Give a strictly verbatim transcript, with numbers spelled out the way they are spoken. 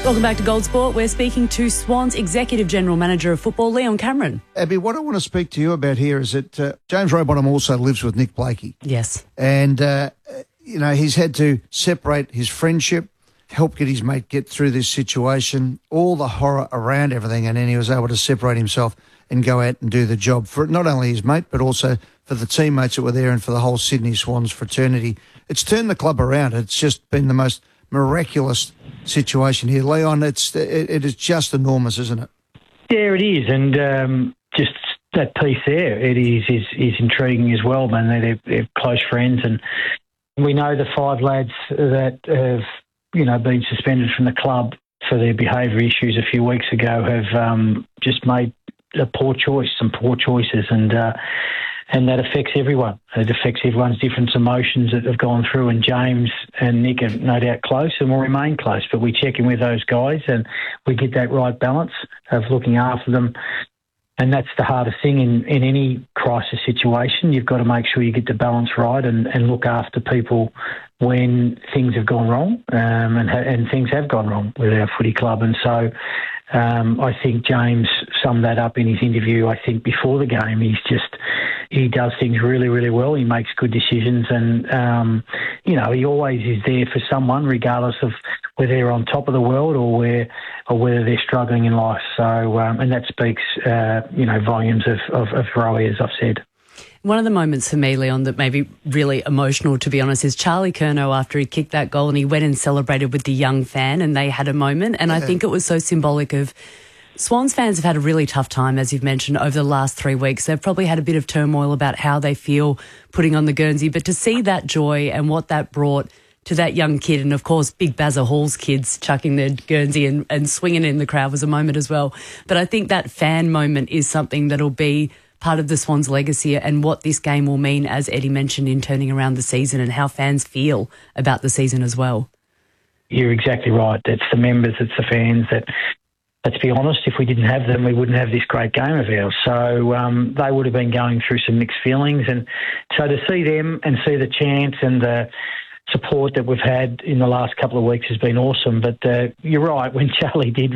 Welcome back to Gold Sport. We're speaking to Swans Executive General Manager of Football, Leon Cameron. Abby, what I want to speak to you about here is that uh, James Rowbottom also lives with Nick Blakey. Yes. And, uh, you know, he's had to separate his friendship, help get his mate get through this situation, all the horror around everything, and then he was able to separate himself and go out and do the job for not only his mate but also for the teammates that were there and for the whole Sydney Swans fraternity. It's turned the club around. It's just been the most miraculous situation here. Leon, it's it, it is just enormous, isn't it? Yeah, it is. And um, just that piece there, it is, is, is intriguing as well, man. They're, they're close friends. And we know the five lads that have, you know, been suspended from the club for their behaviour issues a few weeks ago have um, just made a poor choice, some poor choices. And uh, and that affects everyone. It affects everyone's different emotions that have gone through. And James and Nick are no doubt close and will remain close. But we check in with those guys and we get that right balance of looking after them. And that's the hardest thing in, in any crisis situation. You've got to make sure you get the balance right and, and look after people when things have gone wrong, um, and, ha- and things have gone wrong with our footy club. And so um, I think James summed that up in his interview. I think before the game, he's just, he does things really, really well. He makes good decisions and, um, you know, he always is there for someone, regardless of whether they're on top of the world or where, or whether they're struggling in life. So, um, and that speaks, uh, you know, volumes of, of, of Rowie, as I've said. One of the moments for me, Leon, that may be really emotional, to be honest, is Charlie Curnow after he kicked that goal and he went and celebrated with the young fan and they had a moment. And yeah. I think it was so symbolic of Swans fans have had a really tough time, as you've mentioned, over the last three weeks. They've probably had a bit of turmoil about how they feel putting on the Guernsey. But to see that joy and what that brought to that young kid, and of course Big Bazza Hall's kids chucking their Guernsey and, and swinging in the crowd was a moment as well. But I think that fan moment is something that'll be part of the Swans' legacy and what this game will mean, as Eddie mentioned, in turning around the season and how fans feel about the season as well. You're exactly right. It's the members, it's the fans that, let's be honest, if we didn't have them, we wouldn't have this great game of ours. So um, they would have been going through some mixed feelings. And so to see them and see the chants and the support that we've had in the last couple of weeks has been awesome. But uh, you're right, when Charlie did